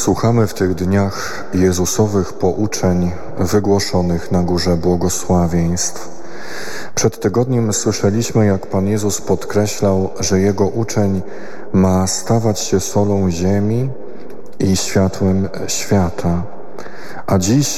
Słuchamy w tych dniach Jezusowych pouczeń wygłoszonych na Górze Błogosławieństw. Przed tygodniem słyszeliśmy, jak Pan Jezus podkreślał, że Jego uczeń ma stawać się solą ziemi i światłem świata. A dziś